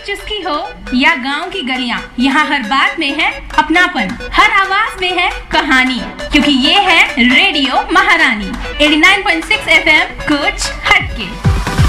चुस्की हो या गांव की गलियां, यहाँ हर बात में है अपनापन, हर आवाज में है कहानी, क्योंकि ये है रेडियो महारानी 89.6 FM कुछ हटके।